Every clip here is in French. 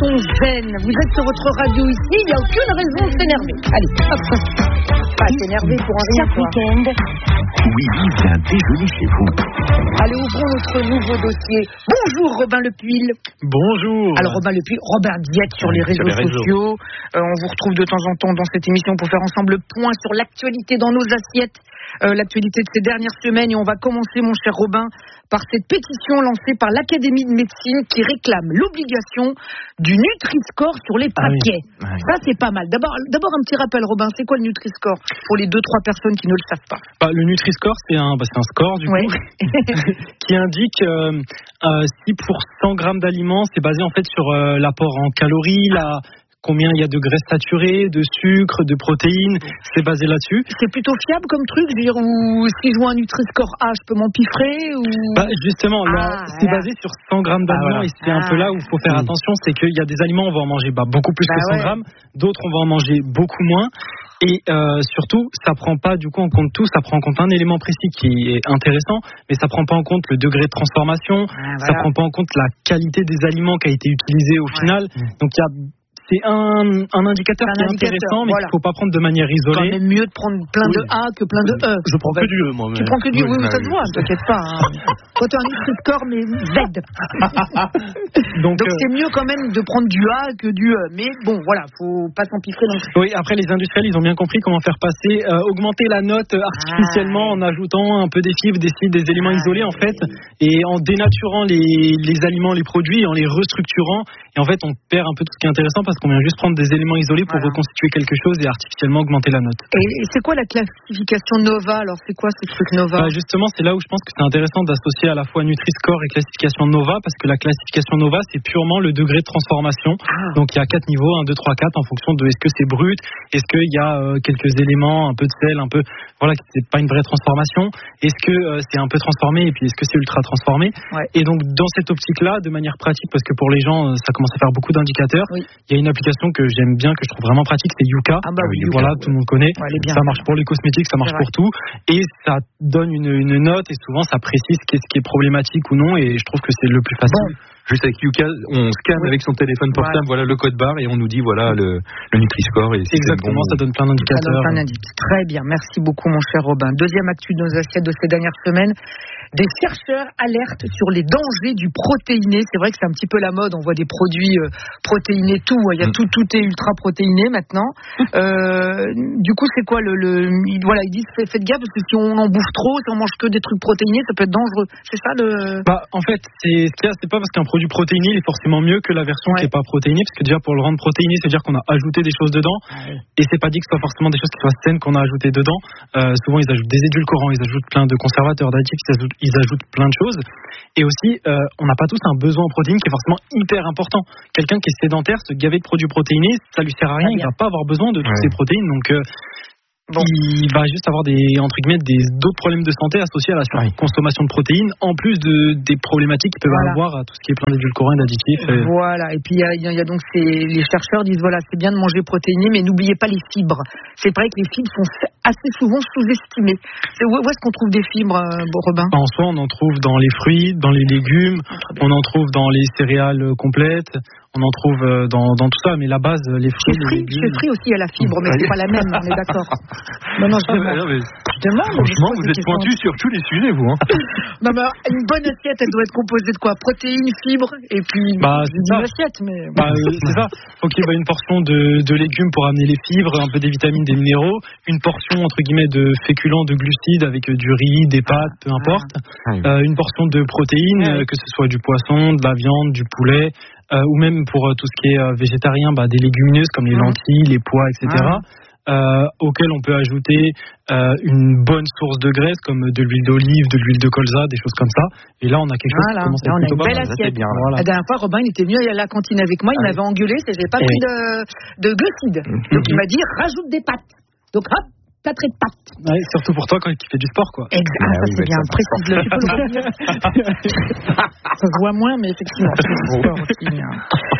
façon zen. Vous êtes sur votre radio ici, il n'y a aucune raison de s'énerver. Allez, hop. Pas s'énerver pour un rien, quoi. Week-end. Oui, vient déjeuner chez vous. Allez, ouvrons notre nouveau dossier. Bonjour Robin Lepuil. Bonjour. Alors Robin Lepuil, Robin Diète sur les réseaux sociaux. On vous retrouve de temps en temps dans cette émission pour faire ensemble le point sur l'actualité dans nos assiettes. L'actualité de ces dernières semaines, et on va commencer, mon cher Robin, par cette pétition lancée par l'Académie de médecine qui réclame l'obligation du Nutri-Score sur les paquets. Ah oui. Ça, c'est pas mal. D'abord, un petit rappel, Robin, c'est quoi le Nutri-Score pour les 2-3 personnes qui ne le savent pas? Le Nutri-Score, c'est un score, du coup, qui indique si pour 100 grammes d'aliments, c'est basé en fait sur l'apport en calories, combien il y a de graisses saturées, de sucre, de protéines, c'est basé là-dessus. C'est plutôt fiable comme truc, je veux dire, ou si je vois un Nutri-Score A, je peux m'empiffrer ou... Justement, là, c'est basé sur 100 grammes d'aliments et c'est un peu là où il faut faire attention, c'est qu'il y a des aliments, on va en manger beaucoup plus que 100 grammes, d'autres, on va en manger beaucoup moins. Et surtout, ça prend pas du coup en compte tout, ça prend en compte un élément précis qui est intéressant, mais ça prend pas en compte le degré de transformation, ça prend pas en compte la qualité des aliments qui a été utilisé au final. Donc c'est un indicateur qui est intéressant, mais qu'il ne faut pas prendre de manière isolée. C'est quand même mieux de prendre plein de A que plein de E. Je prends que du E, moi. Tu prends que du E, oui, ça se voit, t'inquiète pas. Quand tu as un Nutri-Score, mais Z. Donc c'est mieux quand même de prendre du A que du E. Mais bon, voilà, faut pas s'empiffrer non plus. Oui, après les industriels, ils ont bien compris comment faire passer, augmenter la note artificiellement en ajoutant un peu des fibres, des éléments isolés en fait, et en dénaturant les aliments, les produits, en les restructurant. Et en fait, on perd un peu tout ce qui est intéressant parce qu'on vient juste prendre des éléments isolés pour reconstituer quelque chose et artificiellement augmenter la note. Et c'est quoi la classification Nova? Alors c'est quoi ce truc Nova? Justement, c'est là où je pense que c'est intéressant d'associer à la fois Nutri-Score et classification Nova, parce que la classification Nova, c'est purement le degré de transformation. Donc il y a 4 niveaux, 1, 2, 3, 4, en fonction de est-ce que c'est brut, est-ce qu'il y a quelques éléments, un peu de sel, un peu... Voilà, c'est pas une vraie transformation. Est-ce que c'est un peu transformé et puis est-ce que c'est ultra transformé? Et donc dans cette optique-là, de manière pratique, parce que pour les gens, ça commence à faire beaucoup d'indicateurs, il y a une application que j'aime bien, que je trouve vraiment pratique, c'est Yuka. Voilà, tout le monde connaît. Ça marche pour les cosmétiques, ça marche pour tout. Et ça donne une note et souvent ça précise qu'est-ce qui est problématique ou non. Et je trouve que c'est le plus facile. Juste avec Yuka, on scanne avec son téléphone portable, voilà le code barre et on nous dit voilà le Nutri-Score. Et exactement, ça donne plein d'indicateurs. Très bien, merci beaucoup mon cher Robin. Deuxième actu de nos assiettes de ces dernières semaines. Des chercheurs alertent sur les dangers du protéiné. C'est vrai que c'est un petit peu la mode. On voit des produits protéinés, tout. Il y a tout est ultra protéiné maintenant. Du coup, c'est quoi ils disent faites gaffe parce que si on en bouffe trop, si on mange que des trucs protéinés, ça peut être dangereux. C'est ça en fait, c'est pas parce qu'un produit protéiné il est forcément mieux que la version qui est pas protéinée, parce que déjà pour le rendre protéiné, c'est-à-dire qu'on a ajouté des choses dedans. Et c'est pas dit que ce soit forcément des choses qui soient saines qu'on a ajoutées dedans. Souvent, ils ajoutent des édulcorants, ils ajoutent plein de conservateurs, d'additifs, ils ajoutent plein de choses. Et aussi, on n'a pas tous un besoin en protéines qui est forcément hyper important. Quelqu'un qui est sédentaire, se gaver de produits protéinés, ça lui sert à rien, il va pas avoir besoin de toutes ces protéines. Donc, il va juste avoir d'autres problèmes de santé associés à la surconsommation de protéines, en plus des problématiques qu'il peut avoir à tout ce qui est plein d'édulcorants et d'additifs. Voilà, et puis il y a donc les chercheurs disent c'est bien de manger protéiné, mais n'oubliez pas les fibres. C'est vrai que les fibres sont assez souvent sous-estimées. Où est-ce qu'on trouve des fibres, Robin? En soi, on en trouve dans les fruits, dans les légumes, on en trouve dans les céréales complètes. On en trouve dans tout ça, mais la base, les fruits, les légumes... Chez Free aussi, il y a la fibre, mais c'est pas la même, on est d'accord. Non, je demande. Franchement, vous êtes pointu sur tous les sujets, vous. Non, mais une bonne assiette, elle doit être composée de quoi? Protéines, fibres, et puis une assiette, mais... c'est ça. Faut qu'il y ait une portion de légumes pour amener les fibres, un peu des vitamines, des minéraux, une portion, entre guillemets, de féculents, de glucides, avec du riz, des pâtes, peu importe. Une portion de protéines, que ce soit du poisson, de la viande, du poulet... ou même pour tout ce qui est végétarien, des légumineuses comme les lentilles, les pois, etc. Auxquelles on peut ajouter une bonne source de graisse comme de l'huile d'olive, de l'huile de colza, des choses comme ça. Et là, on a quelque chose qui commence à être plutôt pas mal. Bien, La dernière fois, Robin, il était venu à la cantine avec moi, il m'avait engueulé, j'avais pas pris de glucides. Donc il m'a dit, rajoute des pâtes. Donc hop, t'as très de pâtes. Surtout pour toi quand tu fais du sport, quoi. Exact, ça c'est bien. Précise-le. Tu peux le dire. Ça se voit moins, mais effectivement, c'est du sport aussi.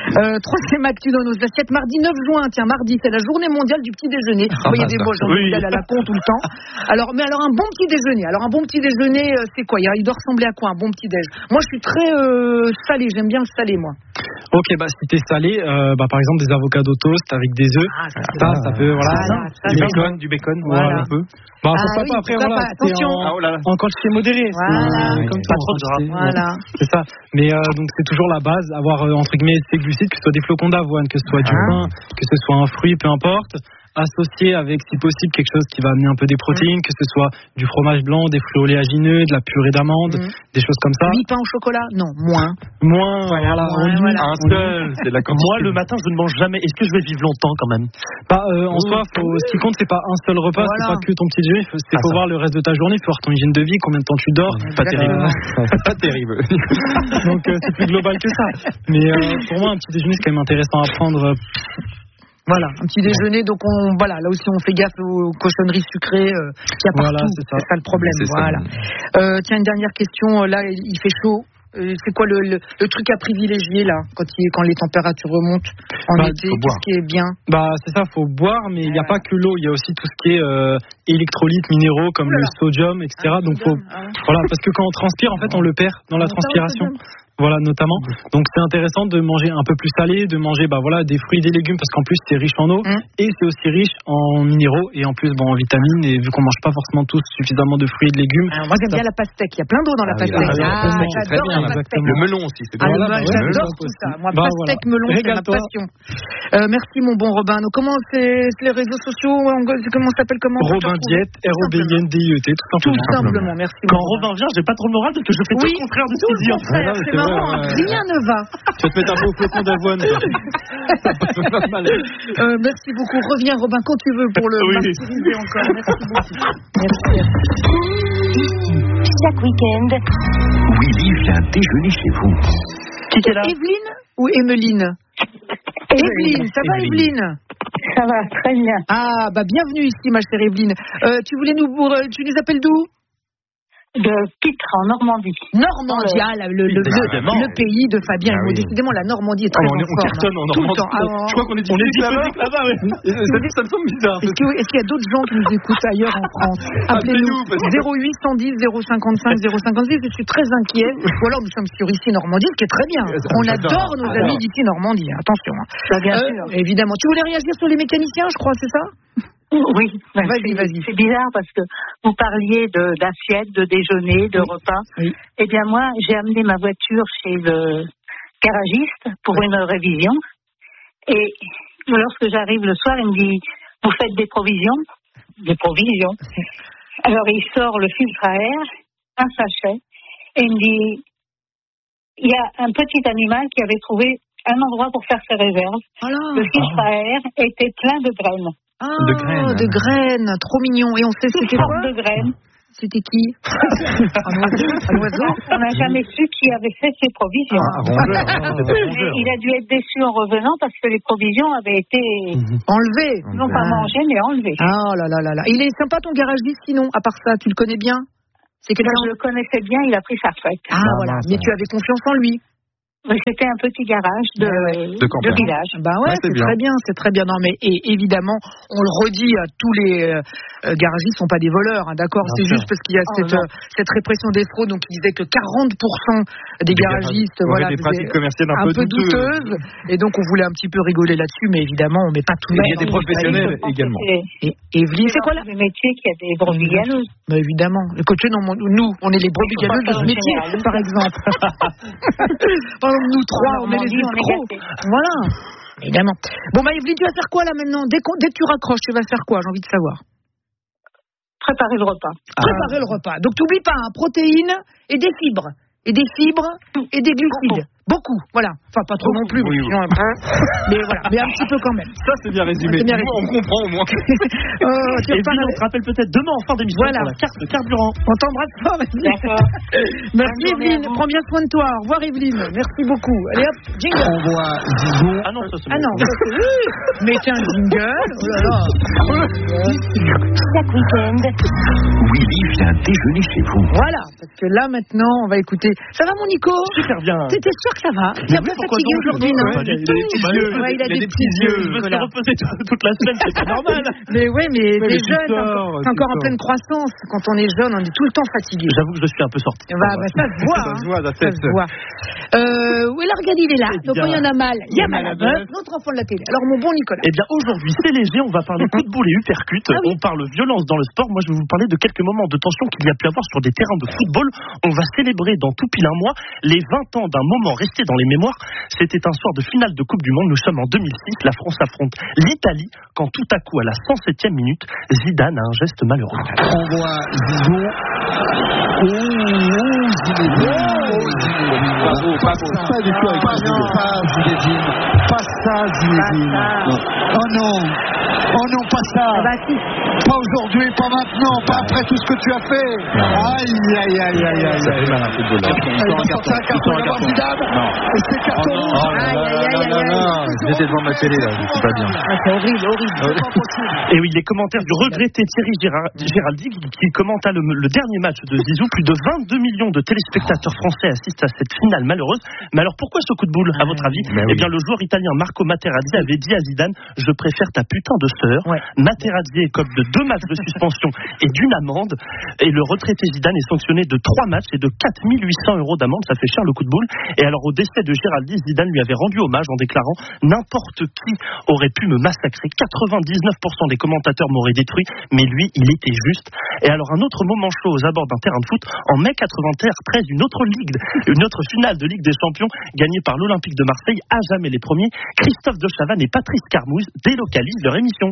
Troisième actu dans nos assiettes, mardi 9 juin. Tiens, mardi, c'est la journée mondiale du petit déjeuner. Vous voyez des mots mondiales à la con tout le temps. Alors un bon petit déjeuner. Alors un bon petit déjeuner, c'est quoi? Il doit ressembler à quoi un bon petit déj? Moi, je suis très salé. J'aime bien le salé, moi. Ok, si t'es salé, par exemple des avocados toast avec des œufs, ça peut, du bacon, voilà, un peu. Pourquoi pas, après, voilà, attention. En quantité modérée. Comme pas trop de gras. Voilà. C'est ça. Mais donc c'est toujours la base, avoir entre guillemets ces glucides, que ce soit des flocons d'avoine, que ce soit du pain, que ce soit un fruit, peu importe. Associé avec, si possible, quelque chose qui va amener un peu des protéines, que ce soit du fromage blanc, des fruits oléagineux, de la purée d'amandes, des choses comme ça. 8 pains au chocolat? Non, moins. Voilà. Un seul, c'est la quantité. Moi, le matin, je ne mange jamais. Est-ce que je vais vivre longtemps quand même? En soi, ce qui compte, c'est pas un seul repas, c'est pas que ton petit déjeuner. Faut voir le reste de ta journée, faut voir ton hygiène de vie, combien de temps tu dors. Pas terrible. Pas terrible. Donc c'est plus global que ça. Mais pour moi, un petit déjeuner, c'est quand même intéressant à prendre. Voilà, un petit déjeuner, donc là aussi on fait gaffe aux cochonneries sucrées qu'il y a partout, c'est ça le problème. Voilà. Tiens, une dernière question, là il fait chaud. C'est quoi le truc à privilégier là quand les températures remontent en été, qu'est-ce qui est bien? C'est ça, faut boire, mais il n'y a pas que l'eau, il y a aussi tout ce qui est électrolytes, minéraux comme le sodium, etc. Donc voilà, parce que quand on transpire, en fait, on le perd dans la transpiration. Voilà, notamment. Donc c'est intéressant de manger un peu plus salé, de manger des fruits et des légumes, parce qu'en plus c'est riche en eau et c'est aussi riche en minéraux et en plus en vitamines, et vu qu'on mange pas forcément tous suffisamment de fruits et de légumes. Moi j'aime bien la pastèque, il y a plein d'eau dans la pastèque. J'adore la pastèque. Le melon aussi, c'est j'adore tout ça. Moi pastèque, melon, c'est ma passion. Merci mon bon Robin. Donc, comment c'est les réseaux sociaux? Comment ça s'appelle? Robin Diète, ROBINDIET, tout simplement. Merci. Quand Robin vient, j'ai pas trop le moral parce que je fais tout le contraire de ce qu'il dit. Rien ne va. Tu vas te mettre un peu au flocon d'avoine. Merci beaucoup. Reviens Robin quand tu veux pour le martyriser encore. Merci beaucoup. Merci. Chaque week-end, Willy vient déjeuner chez vous. Qui est là? Evelyne ou Emeline? Evelyne, ça va Evelyne? Ça va, très bien. Bienvenue ici ma chère Evelyne. Tu nous appelles d'où? De Pitre, en Normandie. Normandie, le pays de Fabien. Décidément, la Normandie est très on cartonne en Normandie. Je crois qu'on est disponible là-bas. Ça me semble bizarre. Est-ce qu'il y a d'autres gens qui nous écoutent ailleurs en France? Appelez-nous 0810 055 056. Je suis très inquiet. Ou alors nous sommes sur ici Normandie, ce qui est très bien. On adore nos amis d'ici Normandie. Attention. Bien sûr. Évidemment. Tu voulais réagir sur les mécaniciens, je crois, c'est ça? Oui, vas-y. C'est bizarre parce que vous parliez d'assiettes, de déjeuner, de repas. Oui. Eh bien moi, j'ai amené ma voiture chez le garagiste pour une révision. Et lorsque j'arrive le soir, il me dit, vous faites des provisions? Des provisions. Alors il sort le filtre à air, un sachet, et il me dit, il y a un petit animal qui avait trouvé un endroit pour faire ses réserves. Le filtre à air était plein de graines. De graines, trop mignon. Et on sait c'était quoi? De graines. C'était qui? Un oiseau. On n'a jamais su qui avait fait ces provisions. Il a dû être déçu en revenant parce que les provisions avaient été enlevées. Non pas mangées, mais enlevées. Là. Il est sympa ton garagiste sinon, à part ça, tu le connais bien? Je le connaissais bien, il a pris sa retraite. Voilà. Mais tu avais confiance en lui? C'était un petit garage de village. C'est très bien. Non, mais évidemment, on le redit, tous les garagistes sont pas des voleurs, d'accord. C'est juste parce qu'il y a cette répression des fraudes, donc il disait que 40% des garagistes, des pratiques commerciales un peu douteuses, et donc on voulait un petit peu rigoler là-dessus, mais évidemment, on met pas tout le monde. Il y a des professionnels également. Et Evelyne, c'est quoi là? Le métier qui a des brebis galeuses. Mais évidemment. Écoutez, nous, on est les brebis galeuses de ce métier, par exemple. Nous trois, on est les escrocs. Voilà, évidemment. Bon, Evelyne, tu vas faire quoi là maintenant? Dès que tu raccroches, tu vas faire quoi? J'ai envie de savoir. Préparer le repas. Préparer le repas. Donc, t'oublies pas, protéines et des fibres. Et des glucides. Beaucoup, voilà. Enfin, pas trop non plus. Oui. Mais voilà, mais un petit peu quand même. Ça, c'est bien résumé. On comprend au moins. Et puis, on te rappelle peut-être demain en fin d'émission pour la carte de carburant. On t'embrasse fort, Evelyne. D'accord. Merci, Evelyne. Prends bien soin de toi. Au revoir, Evelyne. Merci beaucoup. Allez hop, jingle. On voit Didon. Ah non, ça c'est mettez un jingle. Oh là là. Chaque week-end, Willy vient déjeuner chez vous. Voilà, parce que là, maintenant, on va écouter. Ça va, mon Nico? Super bien. T'étais sûr que ça va. Il est un peu fatigué aujourd'hui, non? Il a des petits yeux. Je me suis reposé toute la semaine, c'est pas normal. Mais ouais, mais les jeunes, c'est encore en pleine croissance. Quand on est jeune, on est tout le temps fatigué. J'avoue que je suis un peu sorti. Ça se voit. Ça se voit. Où est l'organe, il est là. Donc quand il y en a mal, il y a mal à bœuf. Notre enfant de la télé. Alors mon bon Nicolas. Eh bien aujourd'hui, c'est léger. On va parler coup de boule et uppercut. On parle violence dans le sport. Moi, je vais vous parler de quelques moments de tension qu'il y a pu avoir sur des terrains de football. On va célébrer dans tout pile un mois les 20 ans d'un moment resté dans les mémoires. C'était un soir de finale de Coupe du Monde. Nous sommes en 2006. La France affronte l'Italie quand tout à coup, à la 107e minute, Zidane a un geste malheureux. On voit Zizou. Pas ça, Zinedine. Oh non, pas ça. Pas aujourd'hui, pas maintenant, pas après tout ce que tu as fait. Aïe. Ça fait mal un footballeur. Il va sortir un carton d'abord Zidane. Et c'est carton rouge. J'étais devant ma télé là, je suis pas bien. C'est horrible. Et oui, les commentaires du regretté Thierry Giraldi qui commenta le dernier match de Zizou. Plus de 22 millions de téléspectateurs français assistent à cette finale malheureuse. Mais alors pourquoi ce coup de boule, à votre avis? Eh bien, le joueur italien Marco Materazzi avait dit à Zidane: je préfère ta putain de sœur. Materazzi écope de 2 matchs de suspension et d'une amende. Et le retraité Zidane est sanctionné de 3 matchs et de 4 800 € d'amende. Ça fait cher le coup de boule. Et alors, au décès de Giraldi, Zidane lui avait rendu hommage en déclarant: n'importe qui aurait pu me massacrer. 99% des commentateurs m'auraient détruit, mais lui, il était juste. Et alors, un autre moment chaud aux abords d'un terrain de foot. En mai 93, une autre finale de Ligue des Champions gagnée par l'Olympique de Marseille, à jamais les premiers. Christophe de Chavannes et Patrice Carmouze délocalisent leur émission.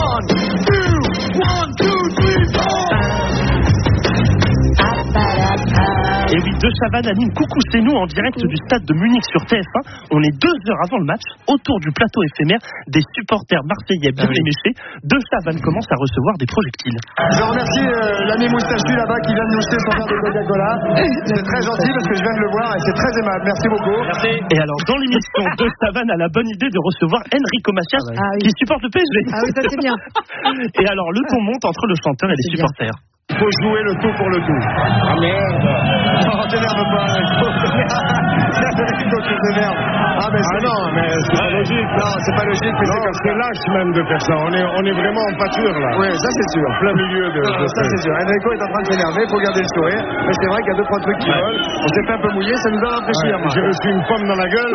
Et oui, De Chavannes anime Coucou c'est nous en direct du stade de Munich sur TF1. On est 2 heures avant le match, autour du plateau éphémère des supporters marseillais bien éméchés. De Chavannes commence à recevoir des projectiles. Je remercie l'ami moustachu là-bas qui vient de nous jeter son verre de Coca-Cola. C'est très gentil parce que je viens de le voir et c'est très aimable. Merci beaucoup. Merci. Et alors, dans l'émission, De Chavannes a la bonne idée de recevoir Enrico Macias qui supporte le PSG. Ah oui, ça c'est bien. Et alors, le ton monte entre le chanteur et les supporters. Il faut jouer le tout pour le tout. Ah merde. Non, t'énerve pas. Enrico, tu t'énerves. Ah mais non, mais c'est pas logique. Non, c'est pas logique, mais c'est comme c'est lâche même de faire ça. On est vraiment en pâture là. Oui, ça c'est sûr. Plein milieu de ça c'est sûr. Enrico est en train de s'énerver, il faut garder le sourire. Mais c'est vrai qu'il y a 2-3 trucs qui volent. On s'est fait un peu mouillé, ça nous a rafraîchi. J'ai reçu une pomme dans la gueule.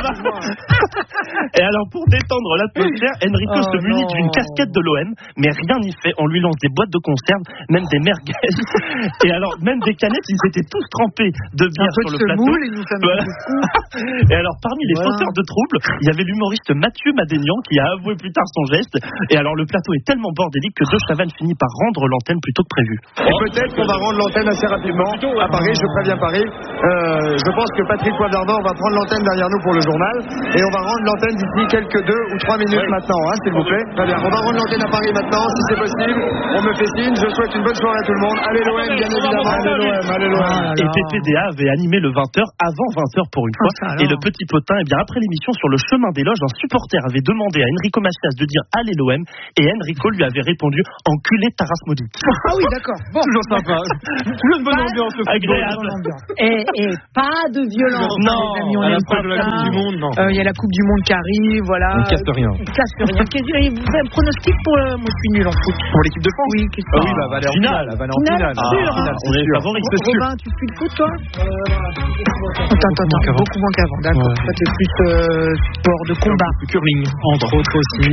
Et alors, pour détendre l'atmosphère, Enrico se munit d'une casquette de l'OM, mais rien n'y fait. On lui lance des boîtes de conserve, même des merguez. Et alors, même des canettes, ils étaient tous trempés de bière sur le plateau. Et alors, parmi les fauteurs de troubles, il y avait l'humoriste Mathieu Madénian qui a avoué plus tard son geste. Et alors, le plateau est tellement bordélique que De Chavannes finit par rendre l'antenne plutôt que prévu. Et peut-être qu'on va rendre l'antenne assez rapidement à Paris, je préviens Paris. Je pense que Patrick Poivre-d'Arvor va prendre l'antenne derrière nous pour le journal. Et on va rendre l'antenne d'ici quelques 2 ou 3 minutes maintenant, hein, s'il vous plaît. Très bien. On va rendre l'antenne à Paris maintenant, si c'est possible. On me fait signe. Je souhaite une bonne soirée à tout le monde. Allez l'OM, bien évidemment. Allez l'OM. Et PPDA avait animé le 20h avant 20h pour une fois. Et le petit potin, eh bien, après l'émission sur le chemin des loges, un supporter avait demandé à Enrico Macias de dire allez l'OM. Et Enrico lui avait répondu enculé ta race maudite. Ah oui, d'accord. Bon. Toujours sympa. Toujours une bonne ambiance. Agréable. Et pas de violence. Non, les amis, on aime pas de la Coupe du Monde, non. Il y a la Coupe du Monde qui arrive, voilà. On casse rien. On casse rien. Vous avez un pronostic pour moi, je suis nul en foot. Pour l'équipe de France? Oui, qu'est-ce que oui, bah, va aller en finale. On est favori. Robin, tu suis le foot, toi? Attends, beaucoup moins qu'avant. D'accord. Ça, t'es plus sport de combat. Curling, entre autres aussi.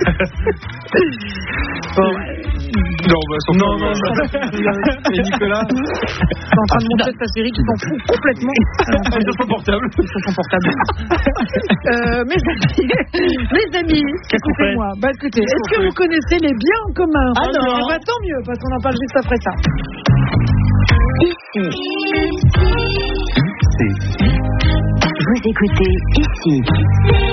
Non. Et Nicolas? T'es en train de montrer ta série qui s'en fout complètement. Ils sont portables. Mes amis, écoutez-moi. Bah écoutez, est-ce que vous connaissez les biens en commun? Ah non. Bah tant mieux, parce qu'on en parle juste après ça. Ici. Vous écoutez Ici.